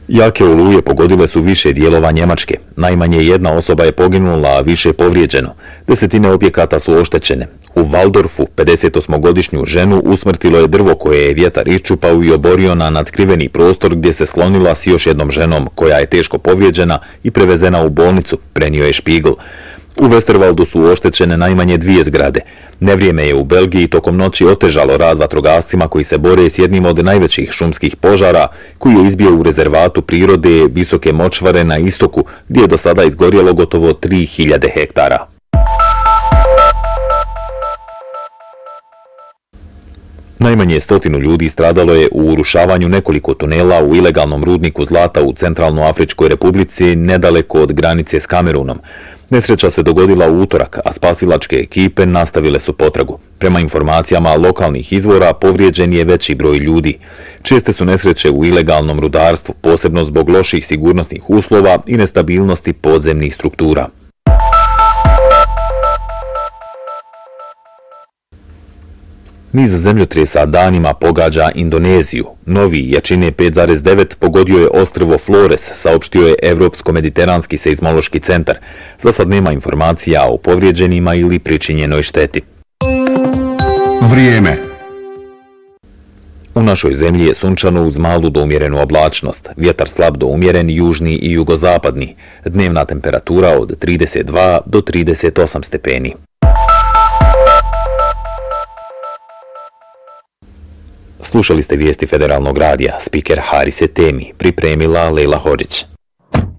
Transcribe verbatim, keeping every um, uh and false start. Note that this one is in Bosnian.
Jake oluje pogodile su više dijelova Njemačke. Najmanje jedna osoba je poginula, a više je povrijeđeno. Desetine objekata su oštećene. U Waldorfu pedesetosmogodišnju ženu usmrtilo je drvo koje je vjetar iščupao i oborio na natkriveni prostor gdje se sklonila s još jednom ženom koja je teško povrijeđena i prevezena u bolnicu, prenio je Spiegel. U Westerwaldu su oštećene najmanje dvije zgrade. Nevrijeme je u Belgiji tokom noći otežalo rad vatrogascima koji se bore s jednim od najvećih šumskih požara koji je izbio u rezervatu prirode Visoke močvare na istoku gdje je do sada izgorjelo gotovo tri hiljade hektara. Najmanje stotinu ljudi stradalo je u urušavanju nekoliko tunela u ilegalnom rudniku zlata u Centralnoafričkoj republici nedaleko od granice s Kamerunom. Nesreća se dogodila u utorak, a spasilačke ekipe nastavile su potragu. Prema informacijama lokalnih izvora, povrijeđen je veći broj ljudi. Česte su nesreće u ilegalnom rudarstvu, posebno zbog loših sigurnosnih uslova i nestabilnosti podzemnih struktura. Niz zemljotresa danima pogađa Indoneziju. Novi, jačine pet zarez devet, pogodio je ostrvo Flores, saopštio je Evropsko-mediteranski seizmološki centar. Za sad nema informacija o povrijeđenima ili pričinjenoj šteti. Vrijeme. U našoj zemlji je sunčano uz malu do umjerenu oblačnost, vjetar slab do umjeren, južni i jugozapadni, dnevna temperatura od trideset dva do trideset osam stepeni. Slušali ste vijesti Federalnog radija, spiker Harise Temi, pripremila Lejla Hodžić.